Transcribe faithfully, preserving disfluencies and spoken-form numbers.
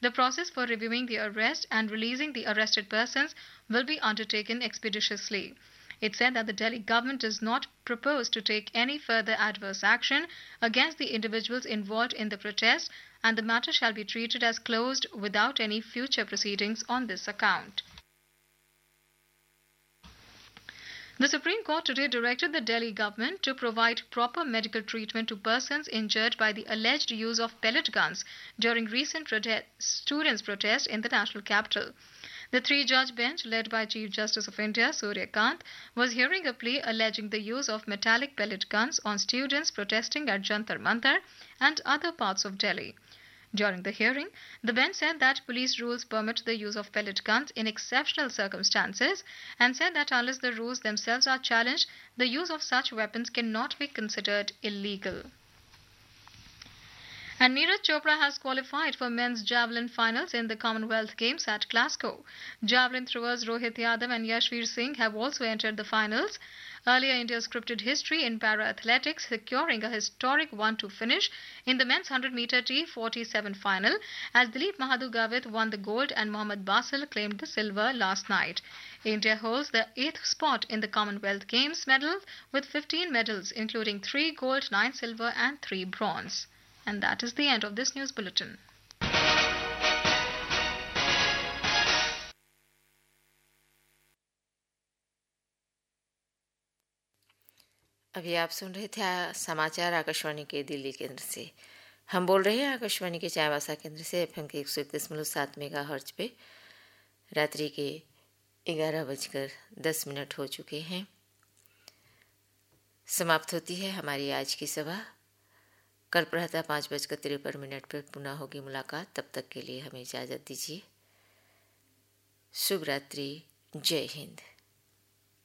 The process for reviewing the arrest and releasing the arrested persons will be undertaken expeditiously. It said that the Delhi government does not propose to take any further adverse action against the individuals involved in the protest, and the matter shall be treated as closed without any future proceedings on this account. The Supreme Court today directed the Delhi government to provide proper medical treatment to persons injured by the alleged use of pellet guns during recent prote- students' protests in the national capital. The three-judge bench, led by Chief Justice of India Surya Kant, was hearing a plea alleging the use of metallic pellet guns on students protesting at Jantar Mantar and other parts of Delhi. During the hearing, the bench said that police rules permit the use of pellet guns in exceptional circumstances and said that unless the rules themselves are challenged, the use of such weapons cannot be considered illegal. And Neeraj Chopra has qualified for men's javelin finals in the Commonwealth Games at Glasgow. Javelin throwers Rohit Yadav and Yashveer Singh have also entered the finals. Earlier, India scripted history in para-athletics, securing a historic one two finish in the men's one hundred meter T forty-seven final, as Dilip Mahaду Gavit won the gold and Mohammad Basil claimed the silver last night. India holds the eighth spot in the Commonwealth Games medal with fifteen medals, including three gold, nine silver and three bronze. And that is the end of this news bulletin. अभी आप सुन रहे थे समाचार आकाशवाणी के दिल्ली केंद्र से। हम बोल रहे हैं आकाशवाणी के चायवासा केंद्र से एफएम के एक सौ इकतीस दशमलव सात मेगा हर्ट्ज पे। रात्रि के ग्यारह बजकर दस मिनट हो चुके हैं। समाप्त होती है हमारी आज की सभा। कल प्रातः पाँच बजकर तिरपन मिनट पर पुनः होगी मुलाकात। तब तक के लिए हमें इजाज़त दीजिए। शुभ रात्रि। जय हिंद।